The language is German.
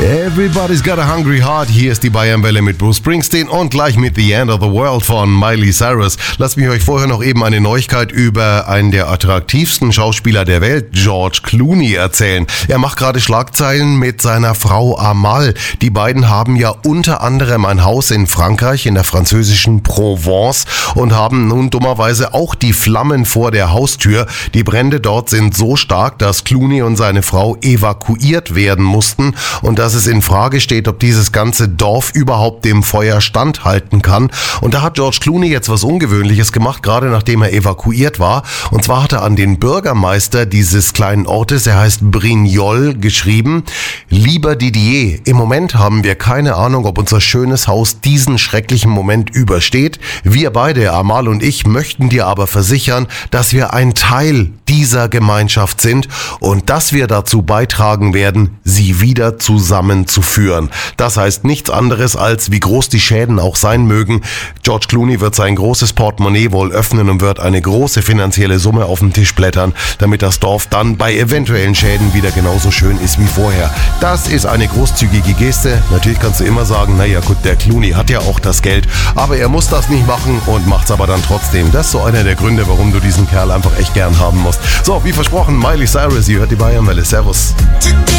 Everybody's got a hungry heart. Hier ist die Bayernwelle mit Bruce Springsteen und gleich mit The End of the World von Miley Cyrus. Lasst mich euch vorher noch eben eine Neuigkeit über einen der attraktivsten Schauspieler der Welt, George Clooney, erzählen. Er macht gerade Schlagzeilen mit seiner Frau Amal. Die beiden haben ja unter anderem ein Haus in Frankreich, in der französischen Provence, und haben nun dummerweise auch die Flammen vor der Haustür. Die Brände dort sind so stark, dass Clooney und seine Frau evakuiert werden mussten und dass es in Frage steht, ob dieses ganze Dorf überhaupt dem Feuer standhalten kann. Und da hat George Clooney jetzt was Ungewöhnliches gemacht, gerade nachdem er evakuiert war. Und zwar hat er an den Bürgermeister dieses kleinen Ortes, er heißt Brignoles, geschrieben: Lieber Didier, im Moment haben wir keine Ahnung, ob unser schönes Haus diesen schrecklichen Moment übersteht. Wir beide, Amal und ich, möchten dir aber versichern, dass wir ein Teil dieser Gemeinschaft sind und dass wir dazu beitragen werden, sie wieder zusammenzuführen. Das heißt nichts anderes als, wie groß die Schäden auch sein mögen, George Clooney wird sein großes Portemonnaie wohl öffnen und wird eine große finanzielle Summe auf den Tisch blättern, damit das Dorf dann bei eventuellen Schäden wieder genauso schön ist wie vorher. Das ist eine großzügige Geste. Natürlich kannst du immer sagen, naja gut, der Clooney hat ja auch das Geld, aber er muss das nicht machen und macht's aber dann trotzdem. Das ist so einer der Gründe, warum du diesen Kerl einfach echt gern haben musst. So, wie versprochen, Miley Cyrus, ihr hört die Bayernwelle. Servus.